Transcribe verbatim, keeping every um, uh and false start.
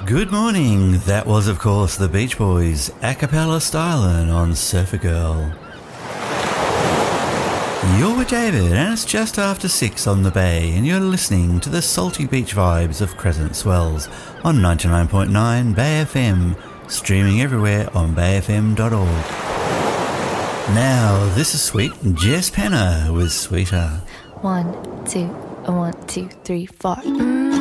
Good morning. That was, of course, the Beach Boys, a cappella styling on Surfer Girl. You're with David, and it's just after six on the bay, and you're listening to the salty beach vibes of Crescent Swells on ninety-nine point nine Bay F M, streaming everywhere on bay f m dot org. Now, this is sweet Jess Penner with Sweeter. One, two, one, two, three, four. Mm.